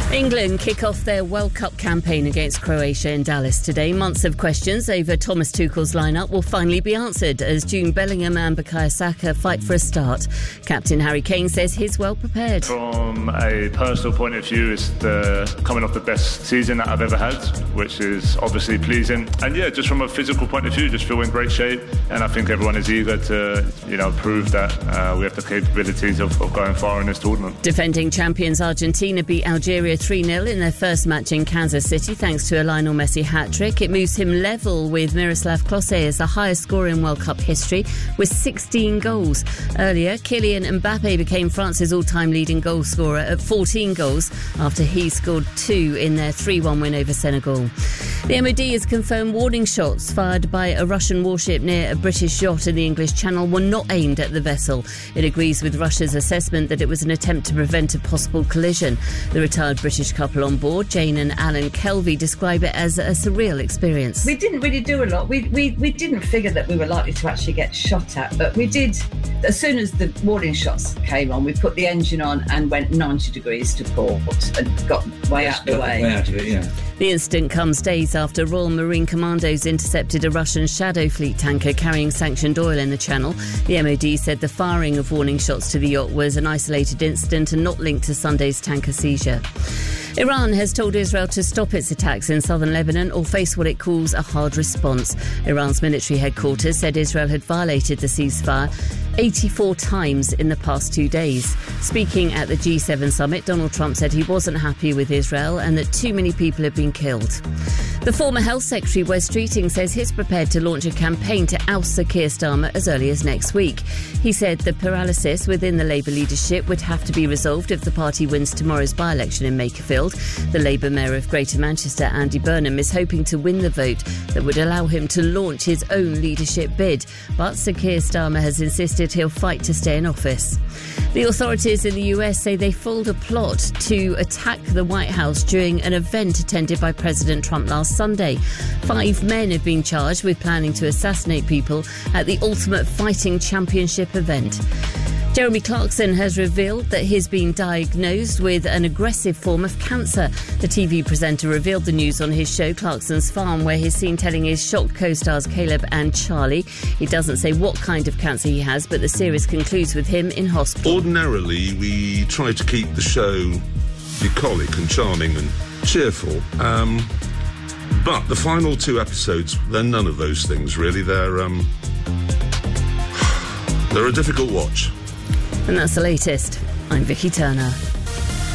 England kick off their World Cup campaign against Croatia in Dallas today. Months of questions over Thomas Tuchel's lineup will finally be answered as Jude Bellingham and Bukayo Saka fight for a start. Captain Harry Kane says he's well prepared. From a personal point of view, it's coming off the best season that I've ever had, which is obviously pleasing. And yeah, just from a physical point of view, just feel in great shape. And I think everyone is eager to, prove that we have the capabilities of going far in this tournament. Defending champions Argentina beat Algeria 3-0 in their first match in Kansas City thanks to a Lionel Messi hat-trick. It moves him level with Miroslav Klose as the highest scorer in World Cup history with 16 goals. Earlier, Kylian Mbappe became France's all-time leading goal scorer at 14 goals after he scored 2 in their 3-1 win over Senegal. The MOD has confirmed warning shots fired by a Russian warship near a British yacht in the English Channel were not aimed at the vessel. It agrees with Russia's assessment that it was an attempt to prevent a possible collision. The retired British couple on board, Jane and Alan Kelvey, describe it as a surreal experience. We didn't really do a lot. We didn't figure that we were likely to actually get shot at, but we did. As soon as the warning shots came on, we put the engine on and went 90 degrees to port and got way out the way. Way out of it, yeah. The incident comes days after Royal Marine Commandos intercepted a Russian Shadow Fleet tanker carrying sanctioned oil in the Channel. The MOD said the firing of warning shots to the yacht was an isolated incident and not linked to Sunday's tanker seizure. Iran has told Israel to stop its attacks in southern Lebanon or face what it calls a hard response. Iran's military headquarters said Israel had violated the ceasefire 84 times in the past 2 days. Speaking at the G7 summit, Donald Trump said he wasn't happy with Israel and that too many people had been killed. The former Health Secretary, Wes Streeting, says he's prepared to launch a campaign to oust Sir Keir Starmer as early as next week. He said the paralysis within the Labour leadership would have to be resolved if the party wins tomorrow's by-election in Makerfield. The Labour Mayor of Greater Manchester, Andy Burnham, is hoping to win the vote that would allow him to launch his own leadership bid. But Sir Keir Starmer has insisted he'll fight to stay in office. The authorities in the US say they foiled a plot to attack the White House during an event attended by President Trump last Sunday. 5 men have been charged with planning to assassinate people at the Ultimate Fighting Championship event. Jeremy Clarkson has revealed that he's been diagnosed with an aggressive form of cancer. The TV presenter revealed the news on his show Clarkson's Farm, where he's seen telling his shocked co-stars Caleb and Charlie. He doesn't say what kind of cancer he has, but the series concludes with him in hospital. Ordinarily, we try to keep the show bucolic and charming and cheerful. But the final 2 episodes, they're none of those things, really. They're a difficult watch. And that's the latest. I'm Vicky Turner.